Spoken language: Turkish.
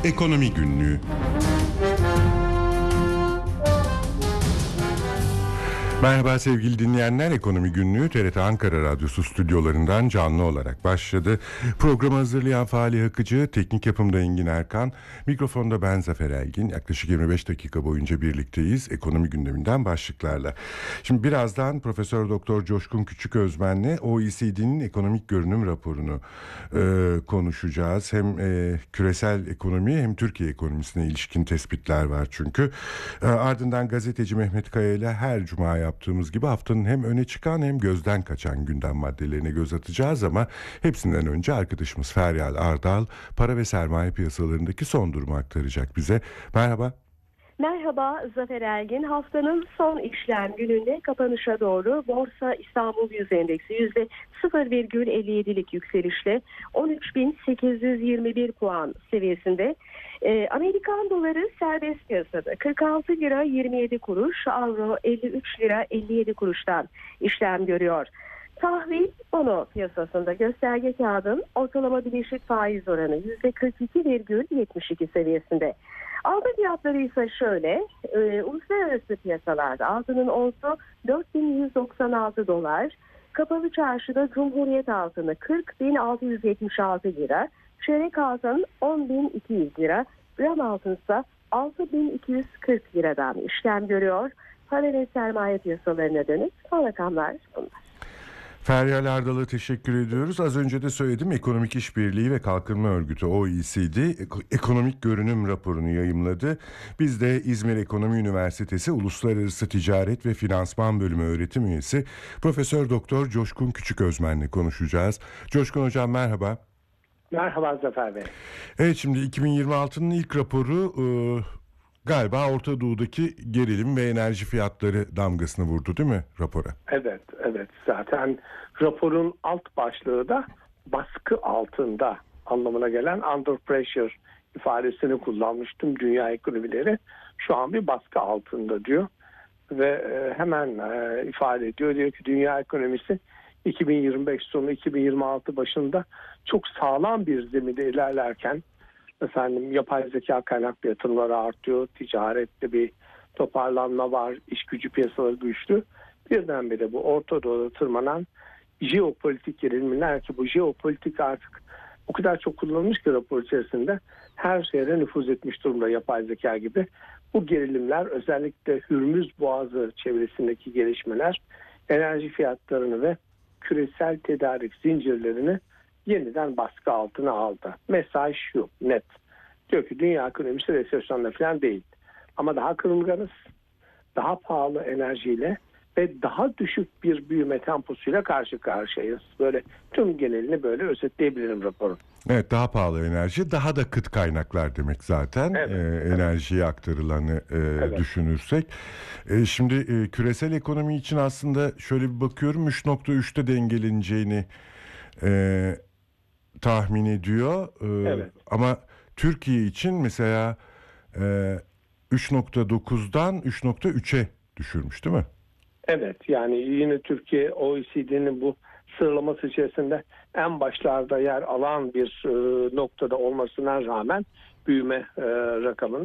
Ekonomi Günlüğü. Merhaba sevgili dinleyenler, Ekonomi Günlüğü TRT Ankara Radyosu stüdyolarından canlı olarak başladı. Programı hazırlayan Fahri Akıcı, teknik yapımda Engin Erkan, mikrofonda ben Zafer Elgin. Yaklaşık 25 dakika boyunca birlikteyiz ekonomi gündeminden başlıklarla. Şimdi birazdan Profesör Doktor Coşkun Küçüközmen'le OECD'nin ekonomik görünüm raporunu konuşacağız. Hem küresel ekonomi hem Türkiye ekonomisine ilişkin tespitler var çünkü. Ardından gazeteci Mehmet Kaya ile her cuma yaptığımız gibi haftanın hem öne çıkan hem gözden kaçan gündem maddelerine göz atacağız ama hepsinden önce arkadaşımız Feryal Ardal para ve sermaye piyasalarındaki son durumu aktaracak bize. Merhaba. Merhaba Zafer Elgin. Haftanın son işlem gününde kapanışa doğru Borsa İstanbul Yüz Endeksi %0,57'lik yükselişle 13.821 puan seviyesinde. Amerikan doları serbest piyasada 46 lira 27 kuruş, avro 53 lira 57 kuruştan işlem görüyor. Tahvil bono piyasasında gösterge kağıdın ortalama bileşik faiz oranı %42,72 seviyesinde. Altın fiyatları ise şöyle, uluslararası piyasalarda altının onsu 4.196 dolar, kapalı çarşıda Cumhuriyet altını 40.676 lira, çeyrek altın 10.200 lira, gram altın ise 6.240 liradan işlem görüyor. Para ve sermaye piyasalarına dönük son rakamlar bunlar. Feryal Ardal'a teşekkür ediyoruz. Az önce de söyledim, Ekonomik İşbirliği ve Kalkınma Örgütü OECD ekonomik görünüm raporunu yayımladı. Biz de İzmir Ekonomi Üniversitesi Uluslararası Ticaret ve Finansman Bölümü öğretim üyesi Profesör Doktor Coşkun Küçüközmen'le konuşacağız. Coşkun Hocam merhaba. Merhaba Zafer Bey. Evet, şimdi 2026'nın ilk raporu galiba Orta Doğu'daki gerilim ve enerji fiyatları damgasını vurdu değil mi rapora? Evet. Zaten raporun alt başlığı da baskı altında anlamına gelen under pressure ifadesini kullanmış tüm dünya ekonomileri şu an bir baskı altında diyor. Ve hemen ifade ediyor. Diyor ki dünya ekonomisi 2025 sonu 2026 başında çok sağlam bir zeminde ilerlerken yapay zeka kaynaklı yatırımları artıyor. Ticarette bir toparlanma var. İş gücü piyasaları güçlü. Birdenbire bu Orta Doğu'da tırmanan jeopolitik gerilimler ki bu jeopolitik artık o kadar çok kullanılmış ki rapor içerisinde her yere nüfuz etmiş durumda yapay zeka gibi. Bu gerilimler özellikle Hürmüz Boğazı çevresindeki gelişmeler enerji fiyatlarını ve küresel tedarik zincirlerini yeniden baskı altına aldı. Mesaj şu net. Diyor ki dünya ekonomisi resesyonda falan değil. Ama daha kırılganız, daha pahalı enerjiyle ve daha düşük bir büyüme temposuyla karşı karşıyayız. Böyle tüm genelini böyle özetleyebilirim raporun. Evet, daha pahalı enerji, daha da kıt kaynaklar demek zaten. Enerjiye aktarılanı düşünürsek. Şimdi küresel ekonomi için aslında şöyle bir bakıyorum, 3.3'te dengeleneceğini tahmin ediyor. Ama Türkiye için mesela 3.9'dan 3.3'e düşürmüş değil mi? Evet, yani yine Türkiye OECD'nin bu sıralaması içerisinde en başlarda yer alan bir noktada olmasına rağmen büyüme rakamını